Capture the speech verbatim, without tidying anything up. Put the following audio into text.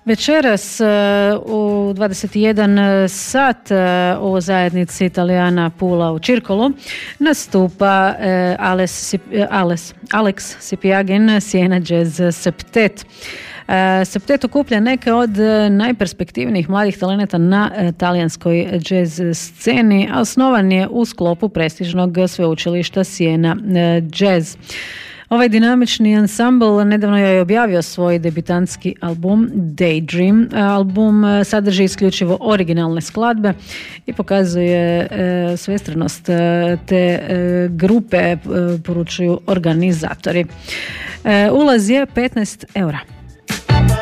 Večeras u dvadeset jedan sat u zajednici Italijana Pula u Čirkolu nastupa Ales, Ales, Alex Sipiagin Siena Jazz Septet. Septet okuplja neke od najperspektivnijih mladih talenata na talijanskoj jazz sceni, a osnovan je u sklopu prestižnog sveučilišta Siena Jazz. Ovaj dinamični ansambl nedavno je objavio svoj debitantski album Daydream. Album sadrži isključivo originalne skladbe i pokazuje e, svestranost e, te e, grupe, e, poručuju organizatori. E, ulaz je petnaest eura.